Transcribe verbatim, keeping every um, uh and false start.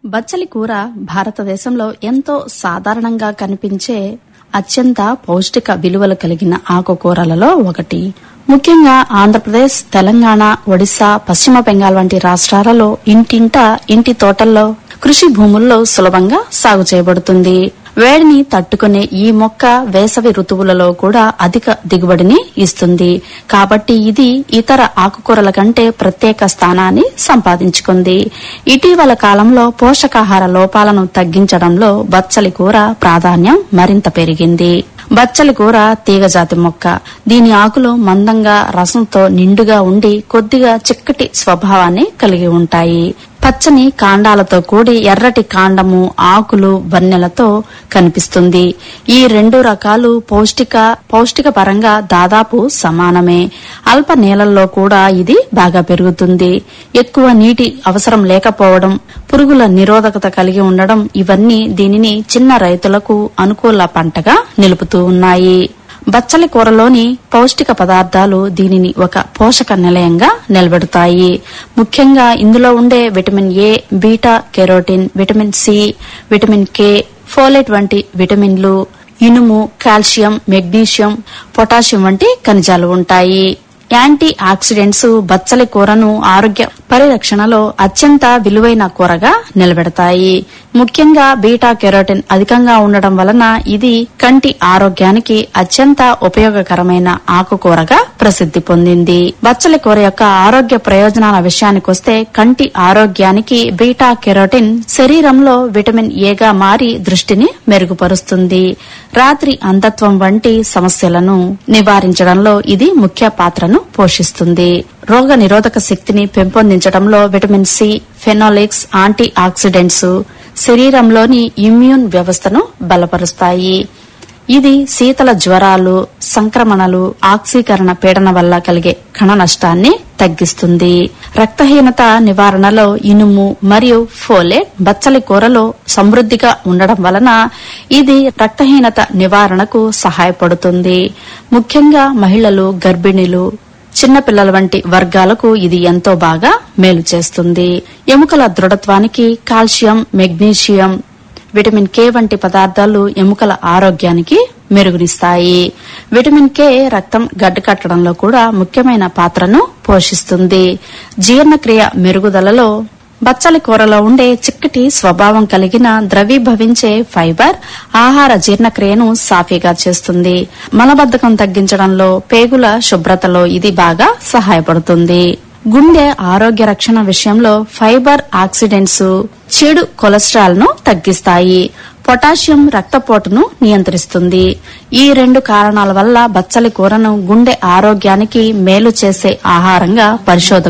బచ్చలి కూర భారతదేశంలో ఎంతో సాధారణంగా కనిపించే అత్యంత పౌష్టిక విలువలు కలిగిన ఆకుకూరలలో ఒకటి. ముఖ్యంగా ఆంధ్రప్రదేశ్, తెలంగాణ, ఒడిశా, పశ్చిమ బెంగాల్ వంటి రాష్ట్రాలలో ఇంటింటా ఇంటి తోటల్లో కృషి భూముల్లో సులభంగా సాగు చేయబడుతుంది. వేడిని తట్టుకునే ఈ మొక్క వేసవి ఋతువులలో కూడా అధిక దిగుబడిని ఇస్తుంది. కాబట్టి ఇది ఇతర ఆకుకూరల కంటే ప్రత్యేక స్థానాన్ని సంపాదించుకుంది. ఇటీవల కాలంలో పోషకాహార లోపాలను తగ్గించడంలో బచ్చలి కూర ప్రాధాన్యం మరింత పెరిగింది. బచ్చలి కూర తీగజాతి మొక్క. దీని ఆకులు మందంగా రసంతో నిండుగా ఉండి కొద్దిగా చిక్కటి స్వభావాన్ని కలిగి ఉంటాయి. పచ్చని కాండాలతో కూడి ఎర్రటి కాండము, ఆకులు, వన్నెలతో కనిపిస్తుంది. ఈ రెండు రకాలు పౌష్టిక పౌష్టిక పరంగా దాదాపు సమానమే. అల్ప నేలల్లో కూడా ఇది బాగా పెరుగుతుంది. ఎక్కువ నీటి అవసరం లేకపోవడం, పురుగుల నిరోధకత కలిగి ఉండడం ఇవన్నీ దీనిని చిన్న రైతులకు అనుకూల పంటగా నిలుపుతూ ఉన్నాయి. బచ్చలి కూరలోని పౌష్టిక పదార్థాలు దీనిని ఒక పోషక నిలయంగా నిలబెడతాయి. ముఖ్యంగా ఇందులో ఉండే vitamin A, beta carotene, vitamin C, vitamin K, folate వంటి విటమిన్లు, ఇనుము, కాల్షియం, మెగ్నీషియం, పొటాషియం వంటి ఖనిజాలు ఉంటాయి. యాంటీ ఆక్సిడెంట్స్ బచ్చలి కూరను ఆరోగ్య పరిరక్షణలో అత్యంత విలువైన కూరగా నిలబెడతాయి. ముఖ్యంగా బీటా కెరోటిన్ అధికంగా ఉండడం వలన ఇది కంటి ఆరోగ్యానికి అత్యంత ఉపయోగకరమైన ఆకుకూరగా ప్రసిద్ధి పొందింది. బచ్చలి కూర యొక్క ఆరోగ్య ప్రయోజనాల విషయానికొస్తే కంటి ఆరోగ్యానికి బీటా కెరోటిన్ శరీరంలో విటమిన్ ఏగా మారి దృష్టిని మెరుగుపరుస్తుంది. రాత్రి అంధత్వం వంటి సమస్యలను నివారించడంలో ఇది ముఖ్య పాత్రను పోషిస్తుంది. రోగ నిరోధక శక్తిని పెంపొందించడంలో vitamin C, phenolics, anti oxidants శరీరంలోని ఇమ్యూన్ వ్యవస్థను బలపరుస్తాయి. ఇది శీతల జ్వరాలు, సంక్రమణలు, ఆక్సీకరణ పీడన వల్ల కలిగే కణ నష్టాన్ని తగ్గిస్తుంది. రక్తహీనత నివారణలో ఇనుము మరియు ఫోలేట్ బచ్చలి కూరలో సమృద్ధిగా ఉండడం వలన ఇది రక్తహీనత నివారణకు సహాయపడుతుంది. ముఖ్యంగా మహిళలు, గర్భిణీలు, చిన్నపిల్లల వంటి వర్గాలకు ఇది ఎంతో బాగా మేలు చేస్తుంది. ఎముకల దృఢత్వానికి కాల్షియం, మెగ్నీషియం, విటమిన్ కే వంటి పదార్థాలు ఎముకల ఆరోగ్యానికి మెరుగునిస్తాయి. విటమిన్ కే రక్తం గడ్డకట్టడంలో కూడా ముఖ్యమైన పాత్రను పోషిస్తుంది. జీర్ణక్రియ మెరుగుదలలో బచ్చలి కూరలో ఉండే చిక్కటి స్వభావం కలిగిన ద్రవీభవించే ఫైబర్ ఆహార జీర్ణక్రియను సాఫీగా చేస్తుంది. మలబద్ధకం తగ్గించడంలో, పేగుల శుభ్రతలో ఇది బాగా సహాయపడుతుంది. గుండె ఆరోగ్య రక్షణ విషయంలో ఫైబర్ ఆక్సిడెంట్స్ చెడు కొలెస్ట్రాల్ ను తగ్గిస్తాయి. పొటాషియం రక్తపోటును నియంత్రిస్తుంది. ఈ రెండు కారణాల వల్ల బచ్చలి కూరను గుండె ఆరోగ్యానికి మేలు చేసే ఆహారంగా పరిశోధకులు